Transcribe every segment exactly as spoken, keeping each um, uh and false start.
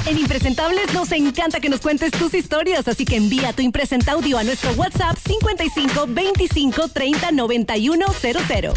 En Impresentables nos encanta que nos cuentes tus historias, así que envía tu impresenta audio a nuestro WhatsApp cincuenta y cinco veinticinco treinta noventa y uno cero cero.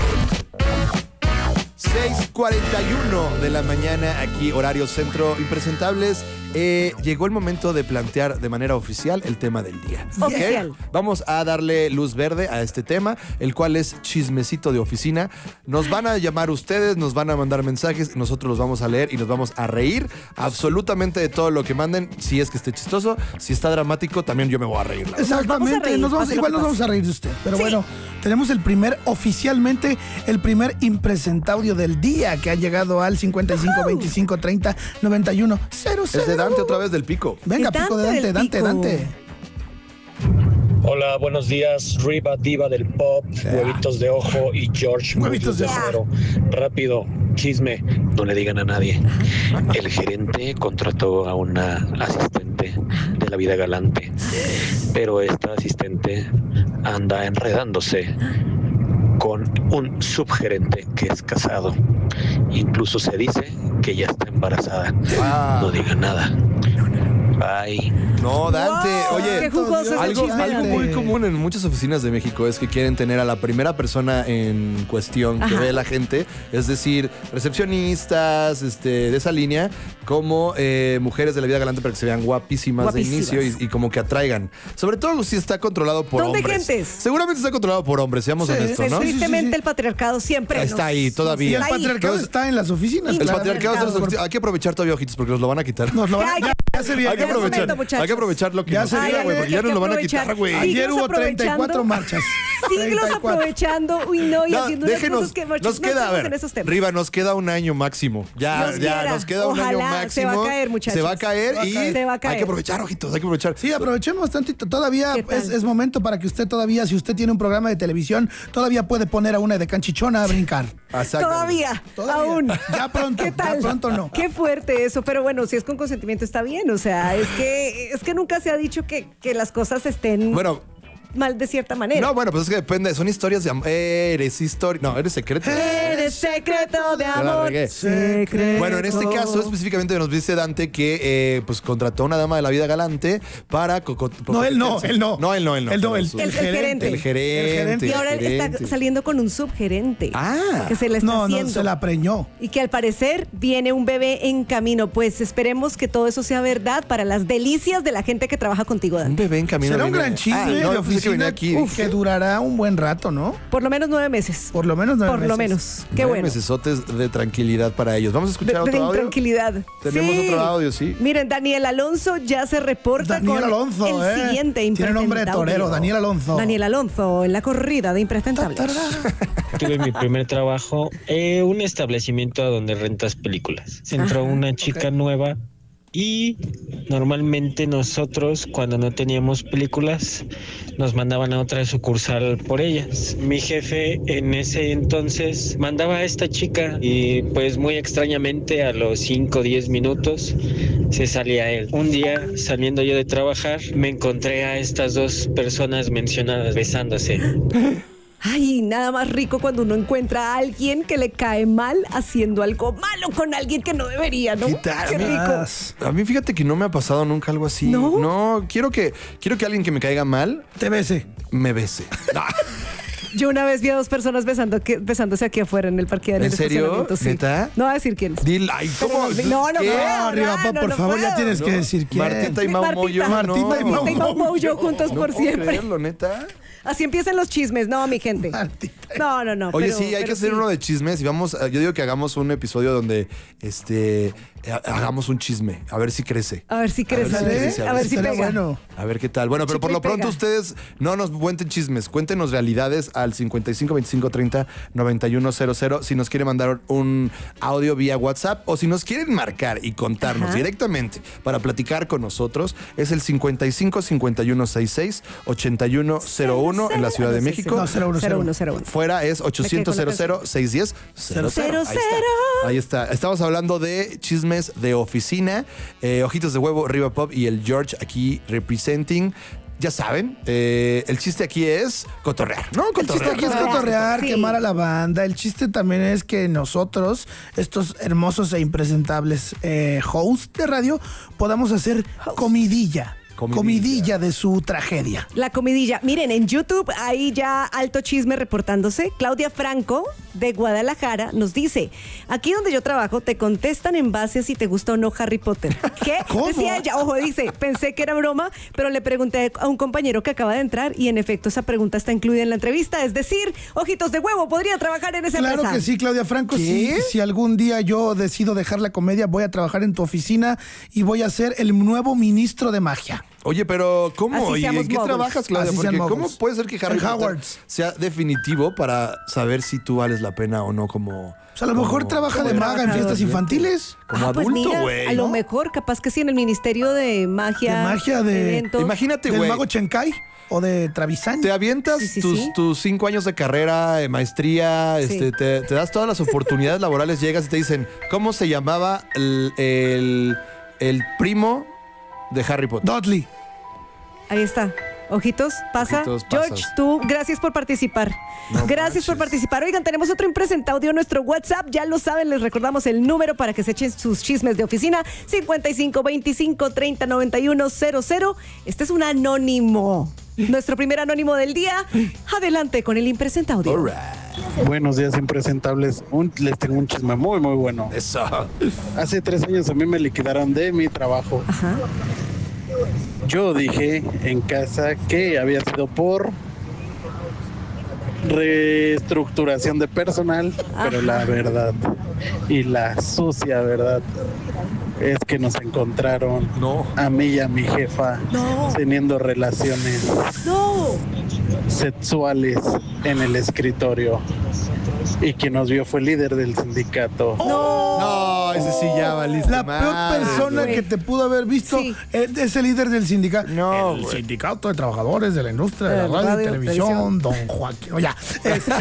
seis cuarenta y uno de la mañana, aquí horario centro. Impresentables, eh, llegó el momento de plantear de manera oficial el tema del día. Oficial. ¿Okay? Vamos a darle luz verde a este tema, el cual es chismecito de oficina. Nos van a llamar ustedes, nos van a mandar mensajes, nosotros los vamos a leer y nos vamos a reír absolutamente de todo lo que manden. Si es que esté chistoso, si está dramático, también yo me voy a reír. La Exactamente, Nos vamos a reír, nos vamos- pase lo igual que nos vamos pase. a reír de usted. Pero Sí. bueno, tenemos el primer, oficialmente, el primer impresentaudio del día que ha llegado al cincuenta y cinco veinticinco treinta noventa y uno cero cero. Es de Dante otra vez del Pico. Venga, De Pico de Dante Dante, del Dante, Pico. Dante. Hola, buenos días, Riva Diva del Pop, Huevitos de Ojo y George Huevitos de Muñoz Ojo. Cero. Rápido, chisme, no le digan a nadie. El gerente contrató a una asistente de la vida galante, pero esta asistente anda enredándose con un subgerente que es casado. Incluso se dice que ya está embarazada. Ah. No digan nada. Bye. No, Dante, Wow, oye, qué jugoso es el algo, chisme, algo Dante. muy común en muchas oficinas de México es que quieren tener a la primera persona en cuestión que Ajá. ve la gente, es decir, recepcionistas, este, de esa línea, como eh, mujeres de la vida galante para que se vean guapísimas, Guapísimas. de inicio y, y como que atraigan. Sobre todo si está controlado por ¿Dónde hombres. gentes? Seguramente está controlado por hombres, seamos Sí, honestos, ¿no? sí, sí, Tristemente sí. el patriarcado siempre Está nos- ahí, todavía. Y el Ahí. patriarcado Entonces, está en las oficinas. El El claro. patriarcado, mercado. está- hay que aprovechar todavía, ojitos, porque nos lo van a quitar. Nos lo van a- Ya, ya, ya se viene. Hay que ya es aprovechar, momento, muchachos. hay que aprovechar lo que Ya nos se queda, viene, güey, porque ya hay nos que lo van a aprovechar. quitar, güey. Sí. Ayer Síguenos hubo treinta y cuatro aprovechando. marchas. Síguelos treinta y cuatro. aprovechando. Uy, no, y No, haciendo unas déjenos, cosas que nos no queda, a estamos ver, en esos temas. Riva, nos queda un año máximo. Ya, Dios ya, quiera. nos queda un Ojalá, año se máximo. va a caer, muchachos. Se va a caer y Se va a caer. hay que aprovechar, ojitos, hay que aprovechar. Sí, aprovechemos tantito. Todavía ¿Qué tal? es, es momento para que usted todavía, si usted tiene un programa de televisión, todavía puede poner a una de canchichona a brincar. Exacto. Todavía, Todavía. aún. Ya pronto, ¿Qué tal? ya pronto no. Qué fuerte eso, pero bueno, si es con consentimiento está bien, o sea, es que es que nunca se ha dicho que, que las cosas estén Bueno, mal de cierta manera. no, bueno, pues es que depende. Son historias de amor. Eres historia. No, eres secreto. Eres secreto de la amor. regué. Secreto. Bueno, en este caso específicamente nos dice Dante que eh, pues contrató a una dama de la vida galante para... coco- No, él no, él no. No, él no, él no. Él no, Pero el- su- El, el gerente. El gerente. El gerente. Y ahora el está gerente. saliendo con un subgerente. Ah. Que se le está No, no, haciendo. se la preñó. Y que al parecer viene un bebé en camino. Pues esperemos que todo eso sea verdad para las delicias de la gente que trabaja contigo, Un Dante. bebé en camino. Será un viene- gran chisme Ah, no, de yo pensé que oficina venía aquí. uf, que durará un buen rato, ¿no? Por lo menos nueve meses. Por lo menos nueve Por lo meses. menos. Qué Nueve bueno. mesesotes de tranquilidad para ellos. Vamos a De, escuchar de otro audio. intranquilidad. Tenemos Sí. otro audio, sí. Miren, Daniel Alonso ya se reporta Daniel con Alonso, el ¿eh? siguiente Tiene nombre de impresentable. torero, Daniel Alonso. Daniel Alonso en la corrida de impresentables. Tuve mi primer trabajo en un establecimiento donde rentas películas. Se entró Ajá, una chica nueva y normalmente nosotros cuando no teníamos películas nos mandaban a otra sucursal por ellas. Mi jefe en ese entonces mandaba a esta chica y pues muy extrañamente a los cinco o diez minutos se salía él. Un día saliendo yo de trabajar me encontré a estas dos personas mencionadas besándose. Ay, nada más rico cuando uno encuentra a alguien que le cae mal haciendo algo malo con alguien que no debería, ¿no? ¿Qué tal? Qué rico. Más. A mí fíjate que no me ha pasado nunca algo así. ¿No? No, quiero que, quiero que alguien que me caiga mal Te bese. me bese. Ah, Yo una vez vi a dos personas besando que- besándose aquí afuera en el parque del ¿En serio? estacionamiento, sí. ¿Neta? No voy a decir quién es. Dil, ay, ¿cómo? No, no ¿Qué? puedo. No, arriba, no, por no favor, ya puedo. tienes que No. decir quién. Martita y Mau Moyo. Martita, no. Martita y Mau Martita y Mau Moyo. Moyo juntos No por puedo siempre. creerlo, neta. Así empiezan los chismes, no, mi gente. Martita. No, no, no. Oye, pero- sí, hay que pero hacer sí. uno de chismes y vamos, yo digo que hagamos un episodio donde este ha- hagamos un chisme, a ver si crece. A ver si crece. A ver si crece, A ver si Será pega. bueno. A ver qué tal. Bueno, pero Chicle por y lo pronto pega. ustedes no nos cuenten chismes, cuéntenos realidades al cincuenta y cinco veinticinco treinta noventa y uno cero cero si nos quieren mandar un audio vía WhatsApp o si nos quieren marcar y contarnos Ajá. directamente para platicar con nosotros es el cincuenta y cinco cincuenta y uno sesenta y seis ochenta y uno cero uno en la Ciudad de No, sí, México. sí. No, cero uno, cero uno cero uno. Fuera es ochocientos Me quedé cero con la cero seis diez cero cero. Cero, Ahí está. Ahí está. Estamos hablando de chismes de oficina. Eh, Ojitos de Huevo, Riva Pop y el George aquí representing. ya saben, eh, el chiste aquí es cotorrear, ¿no? El chiste Cotorrear. aquí es cotorrear, Sí. quemar a la banda. El chiste también es que nosotros, estos hermosos e impresentables eh, hosts de radio, podamos hacer comidilla. Comidilla. Comidilla de su tragedia. La comidilla. Miren, en YouTube hay ya alto chisme reportándose. Claudia Franco, de Guadalajara, nos dice: aquí donde yo trabajo te contestan en base a si te gusta o no Harry Potter. ¿Qué? ¿Cómo? Decía ella. Ojo, dice, pensé que era broma, pero le pregunté a un compañero que acaba de entrar y en efecto esa pregunta está incluida en la entrevista. Es decir, ojitos de huevo, podría trabajar en esa Claro empresa. que sí, Claudia Franco. ¿Qué? Si, si algún día yo decido dejar la comedia, voy a trabajar en tu oficina y voy a ser el nuevo ministro de magia. Oye, pero ¿cómo? Así ¿Y seamos en qué moguls. trabajas, Claudia? Así Porque sean ¿cómo moguls. puede ser que Harry En Potter Hogwarts. sea definitivo para saber si tú vales la pena o no como... Pues a lo mejor como- trabaja de como maga en trabajador. fiestas infantiles. Como Ah, pues adulto, mira, güey, a lo ¿no? mejor, capaz que sí, en el Ministerio de Magia. De magia, de- eventos. Imagínate, Del güey. mago Chenkai o de Travisán. Te avientas Sí, sí, tus, sí. tus cinco años de carrera, de maestría, Sí. este, te, te das todas las oportunidades laborales, llegas y te dicen, ¿cómo se llamaba el, el, el primo de Harry Potter? Dudley. Ahí está. Ojitos, pasa. Ojitos, George, pasas. tú, gracias por participar. No gracias por manches. participar. Oigan, tenemos otro impresentado audio en nuestro WhatsApp. Ya lo saben, les recordamos el número para que se echen sus chismes de oficina: cincuenta y cinco veinticinco treinta noventa y uno cero cero. Este es un anónimo. Nuestro primer anónimo del día. Adelante con el impresentado audio. All right. Buenos días, impresentables. Un- les tengo un chisme muy, muy bueno. Eso. Hace tres años a mí me liquidaron de mi trabajo. Ajá. Yo dije en casa que había sido por reestructuración de personal, pero la verdad y la sucia verdad es que nos encontraron No. a mí y a mi jefa No. teniendo relaciones No. sexuales en el escritorio. Y quien nos vio fue el líder del sindicato. No, ese sí ya valiste La madre, peor persona güey. que te pudo haber visto Sí. eh, es el líder del sindicato. No, el güey. sindicato de trabajadores de la industria de la Eh, radio, radio, y televisión, don Joaquín. Oye, este,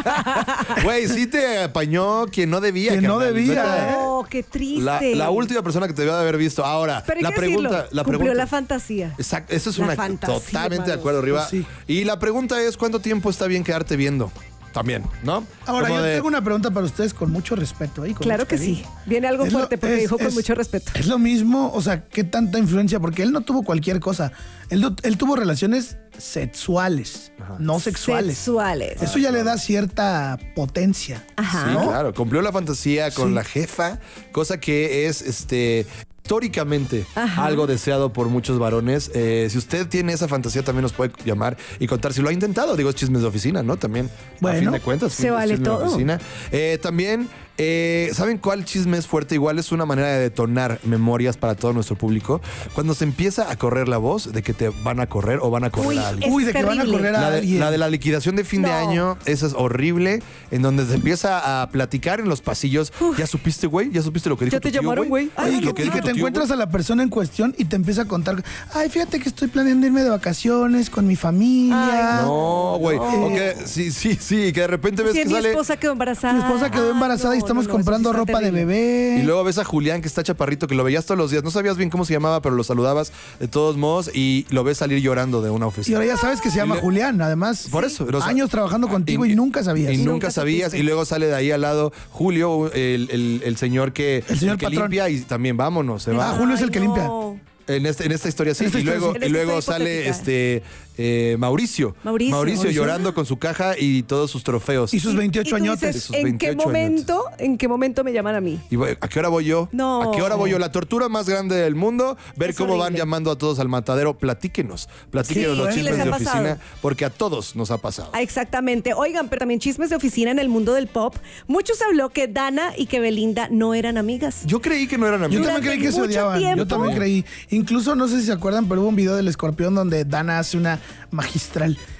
Güey, sí te apañó quien no debía. Quien no carnal, debía, neta. ¿eh? No, qué triste. La, la última persona que te debió de haber visto. Ahora, Pero hay la que pregunta, decirlo, la cumplió pregunta. la fantasía. Exacto, eso es La una fantasía, totalmente de hermanos. acuerdo, Riva. Pues sí. Y la pregunta es, ¿cuánto tiempo está bien quedarte viendo? También, ¿no? ahora Como yo de- tengo una pregunta para ustedes con mucho respeto ahí. con Claro mucho que cariño. sí. Viene algo Es lo- fuerte porque es- dijo con es- mucho respeto. Es lo mismo, o sea, ¿qué tanta influencia? Porque él no tuvo cualquier cosa. Él, no- él tuvo relaciones sexuales, no sexuales. Sexuales. Eso ya le da cierta potencia. Ajá. Sí, ¿no? claro. Cumplió la fantasía con Sí. la jefa, cosa que es este históricamente Ajá. algo deseado por muchos varones. Eh, si usted tiene esa fantasía, también nos puede llamar y contar si lo ha intentado. Digo, es chismes de oficina, ¿no? También, a Bueno, fin de cuentas. se es vale chisme de todo. oficina. Eh, también, eh, ¿saben cuál chisme es fuerte? Igual es una manera de detonar memorias para todo nuestro público. Cuando se empieza a correr la voz de que te van a correr o van a correr Uy, a alguien. es Uy, de que van a terrible. correr a La de, alguien. la de la liquidación de fin de No. año, esa es horrible, en donde se empieza a platicar en los pasillos. ¿Ya supiste, güey? ¿Ya supiste lo que dijo Ya te tu tío, llamaron, güey. Ay, Oye, no, que, Lo que y dijo que tu te tío, encuentras güey. a la persona en cuestión y te empieza a contar, ay, fíjate que estoy planeando irme de vacaciones con mi familia. Ay, No, güey. O que sí, sí, sí, que de repente ves Sí, que mi sale esposa quedó embarazada. Mi esposa quedó Ay, embarazada y no, estamos no, no, eso comprando sí está ropa de terrible. bebé. y luego ves a Julián que está chaparrito, que lo veías todos los días. No sabías bien cómo se llamaba, pero lo saludabas de todos modos y lo ves salir llorando de una Y oficina. ahora ya sabes que se llama le- Julián, además. Por eso, o sea, años trabajando contigo y, nunca sabías. Y nunca, Nunca sabías. supiste. Y luego sale de ahí al lado Julio, el, el- el señor que, El señor que patrón. limpia y también vámonos, se va. Ah, Julio es el que Ay, limpia. no. En, este, en esta historia sí. En esta y historia luego, sí. En y esta luego historia sale hipotética. este eh, Mauricio. Mauricio. Mauricio. llorando con su caja y todos sus trofeos. Y sus veintiocho Y tú añotes. dices, Sus ¿en qué veintiocho momento, en qué momento me llaman a mí? Y voy- ¿a qué hora voy yo? No. ¿A qué hora voy yo? La tortura más grande del mundo. Ver Es cómo van horrible. llamando a todos al matadero. Platíquenos. Platíquenos Sí, los sí, chismes les de ha oficina. pasado. Porque a todos nos ha pasado. Ah, exactamente. Oigan, pero también chismes de oficina en el mundo del pop. Muchos habló que Dana y que Belinda no eran amigas. Yo creí que no eran Yo amigos. también creí que se mucho odiaban. Yo tiempo. también creí. Incluso, no sé si se acuerdan, pero hubo un video del escorpión donde Dana hace una magistral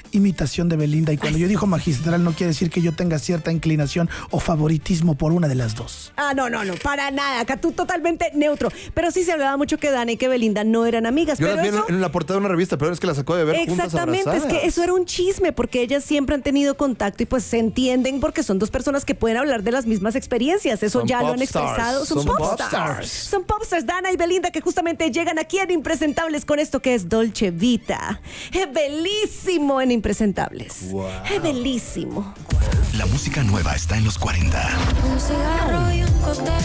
imitación de Belinda. Y cuando yo digo magistral, no quiere decir que yo tenga cierta inclinación o favoritismo por una de las dos. Ah, no, no, no, para nada. Acá tú totalmente neutro. Pero sí se hablaba mucho que Dana y que Belinda no eran amigas. Yo pero las vi eso... en la portada de una revista, pero es que las sacó de ver juntas Exactamente, abrazadas. es que eso era un chisme, porque ellas siempre han tenido contacto y pues se entienden porque son dos personas que pueden hablar de las mismas experiencias. Eso Son ya lo han popstars. expresado. Son, Son popstars. popstars. Son popstars, Dana y Belinda, que justamente llegan aquí en Impresentables con esto que es Dolce Vita. Es belísimo en Impresentables. Wow. Es belísimo. La música nueva está en los cuarenta. Un cigarro y un cóctel.